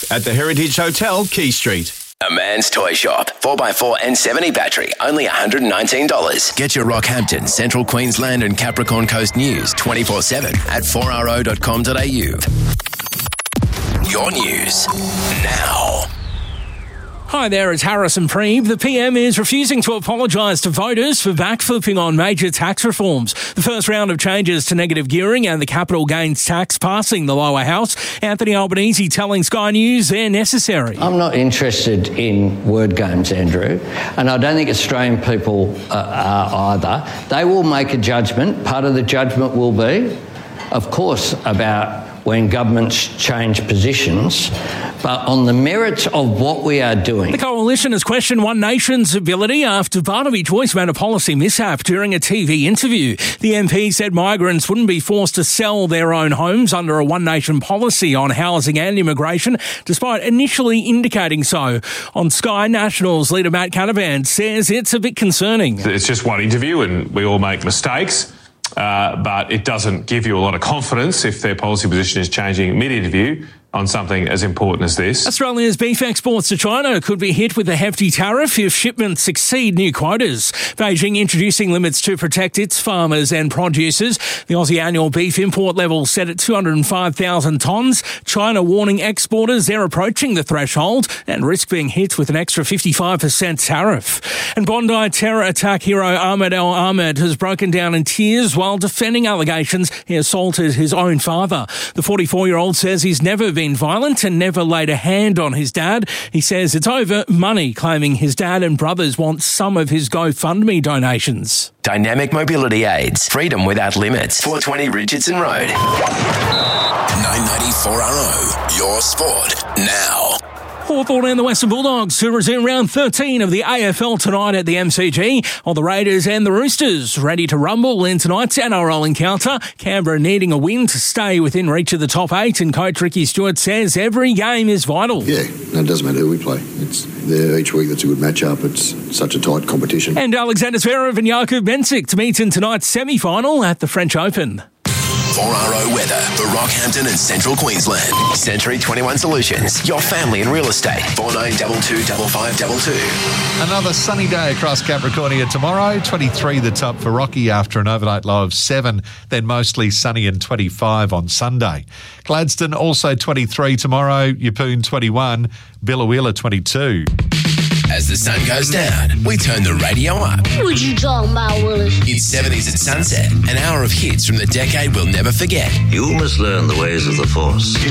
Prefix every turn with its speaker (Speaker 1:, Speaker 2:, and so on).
Speaker 1: at the Heritage Hotel, Quay Street.
Speaker 2: A Man's Toy Shop. 4x4 and 70 battery. Only $119. Get your Rockhampton, Central Queensland and Capricorn Coast news 24/7 at 4RO.com.au. Your news now.
Speaker 3: Hi there, it's Harrison Preeb. The PM is refusing to apologise to voters for backflipping on major tax reforms. The first round of changes to negative gearing and the capital gains tax passing the lower house. Anthony Albanese telling Sky News they're necessary.
Speaker 4: I'm not interested in word games, Andrew, and I don't think Australian people are either. They will make a judgment. Part of the judgment will be, of course, about when governments change positions, but on the merits of what we are doing.
Speaker 3: The Coalition has questioned One Nation's ability after Barnaby Joyce made a policy mishap during a TV interview. The MP said migrants wouldn't be forced to sell their own homes under a One Nation policy on housing and immigration, despite initially indicating so. On Sky, Nationals leader Matt Canavan says it's a bit concerning.
Speaker 5: It's just one interview and we all make mistakes. But it doesn't give you a lot of confidence if their policy position is changing mid-interview on something as important as this.
Speaker 3: Australia's beef exports to China could be hit with a hefty tariff if shipments exceed new quotas. Beijing introducing limits to protect its farmers and producers. The Aussie annual beef import level set at 205,000 tonnes. China warning exporters they're approaching the threshold and risk being hit with an extra 55% tariff. And Bondi terror attack hero Ahmed El Ahmed has broken down in tears while defending allegations he assaulted his own father. The 44-year-old says he's never been violent and never laid a hand on his dad. He says it's over money, claiming his dad and brothers want some of his GoFundMe donations.
Speaker 2: Dynamic mobility aids. Freedom without limits. 420 Richardson Road. 994RO. Your sport now.
Speaker 3: Hawthorn and the Western Bulldogs to resume round 13 of the AFL tonight at the MCG, while the Raiders and the Roosters ready to rumble in tonight's NRL encounter. Canberra needing a win to stay within reach of the top 8, and coach Ricky Stewart says every game is vital.
Speaker 6: Yeah, it doesn't matter who we play. It's there each week. That's a good matchup. It's such a tight competition.
Speaker 3: And Alexander Zverev and Jakub Benčić to meet in tonight's semi-final at the French Open.
Speaker 2: 4RO weather for Rockhampton and Central Queensland. Century 21 Solutions. Your family in real estate. 4922 5522.
Speaker 7: Another sunny day across Capricornia tomorrow. 23 the top for Rocky after an overnight low of 7. Then mostly sunny and 25 on Sunday. Gladstone also 23 tomorrow. Yeppoon 21. Biloela 22.
Speaker 2: As the sun goes down, we turn the radio up.
Speaker 8: What you talking about, Willis?
Speaker 2: It's 70s at sunset. An hour of hits from the decade we'll never forget.
Speaker 9: You must learn the ways of the Force.